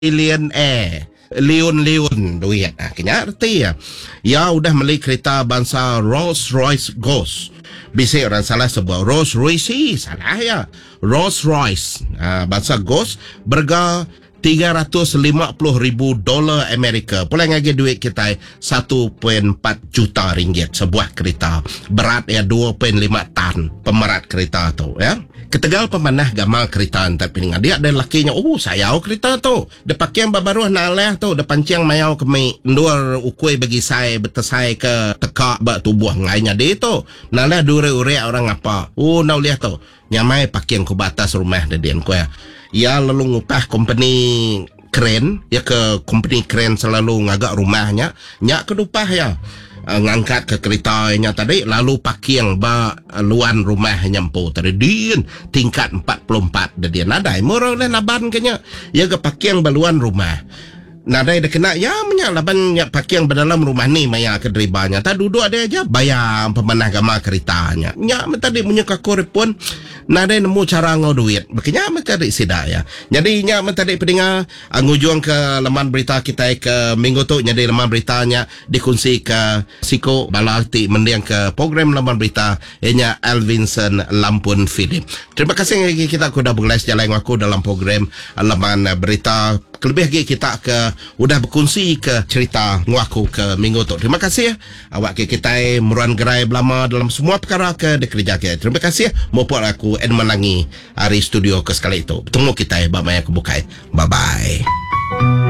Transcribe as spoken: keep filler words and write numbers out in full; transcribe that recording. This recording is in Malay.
Millionaire. Liun-liun duit. Nah, kena arti ya. Ya udah beli kereta bangsa Rolls Royce Ghost. Bisa orang salah sebut Rolls Royce, salah ya. Rolls Royce. Ah, bangsa Ghost berga tiga ratus lima puluh ribu dolar Amerika. Pulang lagi duit kita satu koma empat juta ringgit sebuah kereta. Berat ya dua koma lima tan pemerat kereta tu ya. Ketegal pemanah gamal kereta tapi dengan dia ada lakinya. Oh sayau kereta tu. Dia pakai yang baru naleh tu. Dia pancing mayau kami dua ukui bagi saya betesai ke tekak bak tubuh lainnya dia tu. Naleh dure-ure orang apa. Oh nau lihat tu. Nyamai pakai yang ke batas rumah dia dia ku ya. Ya lalu ngupah company kren ya ke company kren selalu ngagak rumahnya nyak kedupah ya uh, ngangkat ke keretanya tadi lalu pakai yang ba uh, luan rumah nyampu tadi din tingkat empat puluh empat dia nadai murah le laban kenya ya ke pakai yang baluan rumah nadai dah kena ya menyak laban nyak pakai yang berdalam rumah ni maya ke deribanya tak duduk ada aja bayar pemanah gama keretanya nyak tadi punya kakor pun nadai nemu cara ngau duit makanya tadi sidak ya jadi nyak tadi pendengar ngujung ke laman berita kita ke minggu tu jadi laman beritanya dikongsi ke Siko Balati mendiang ke program laman berita nya Alvinson Lampun Philip. Terima kasih lagi kita aku dah bergelas jalan aku dalam program laman berita kelebih lagi kita ke udah berkongsi ke cerita ngaku ke minggu tu. Terima kasih ya awak ke kita meruan gerai belama dalam semua perkara ke dikerja ke. Terima kasih ya mopok aku en menangi hari studio ke sekali itu. Bertemu kita ya bye bye aku bukai. Bye bye.